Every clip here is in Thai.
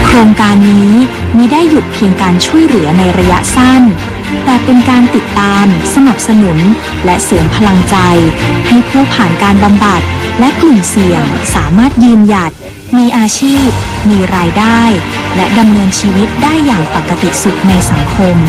โครงการนี้มิได้หยุดเพียงการช่วยเหลือในระยะสั้นแต่เป็นการติดตามสนับสนุนและเสริมพลังใจให้ผู้ผ่านการบำบัดและกลุ่มเสี่ยงสามารถยืนหยัดมีอาชีพมีรายได้และดำเนินชีวิตได้อย่างปกติสุขในสังคม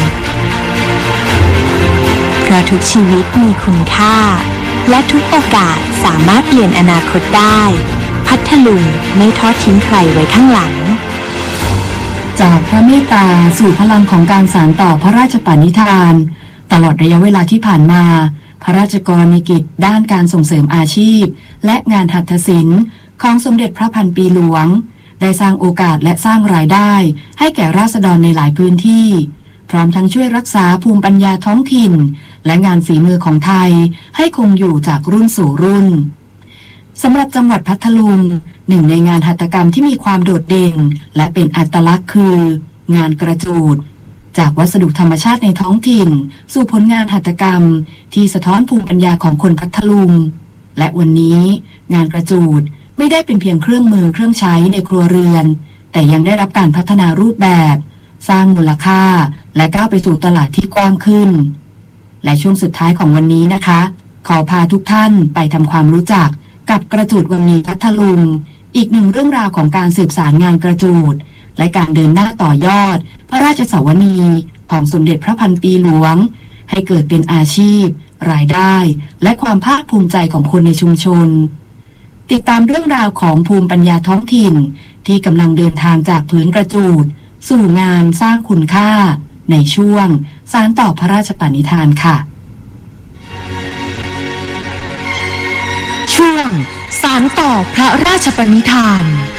เพราะทุกชีวิตมีคุณค่าและทุกโอกาสสามารถเปลี่ยนอนาคตได้พัทลุงไม่ทอดทิ้งใครไว้ข้างหลังจากพระเมตตาสู่พลังของการสานต่อพระราชปณิธานตลอดระยะเวลาที่ผ่านมาพระราชกรณียกิจด้านการส่งเสริมอาชีพและงานหัตถศิลป์ของสมเด็จพระพันปีหลวงได้สร้างโอกาสและสร้างรายได้ให้แก่ราษฎรในหลายพื้นที่พร้อมทั้งช่วยรักษาภูมิปัญญาท้องถิ่นและงานฝีมือของไทยให้คงอยู่จากรุ่นสู่รุ่นสำหรับจังหวัดพัทลุงหนึ่งในงานหัตถกรรมที่มีความโดดเด่นและเป็นอัตลักษณ์คืองานกระจูดจากวัสดุธรรมชาติในท้องถิ่นสู่ผลงานหัตถกรรมที่สะท้อนภูมิปัญญาของคนพัทลุงและวันนี้งานกระจูดไม่ได้เป็นเพียงเครื่องมือเครื่องใช้ในครัวเรือนแต่ยังได้รับการพัฒนารูปแบบสร้างมูลค่าและก้าวไปสู่ตลาดที่กว้างขึ้นและช่วงสุดท้ายของวันนี้นะคะขอพาทุกท่านไปทำความรู้จักกับกระจูดวังมีพัทลุงอีกหนึ่งเรื่องราวของการสืบสารงานกระจูดและการเดินหน้าต่อยอดพระราชสวนีของสมเด็จพระพันปีหลวงให้เกิดเป็นอาชีพรายได้และความภาคภูมิใจของคนในชุมชนติดตามเรื่องราวของภูมิปัญญาท้องถิ่นที่กำลังเดินทางจากผืนกระจูดสู่งานสร้างคุณค่าในช่วงสานต่อพระราชปณิธานค่ะช่วงสานต่อพระราชปณิธาน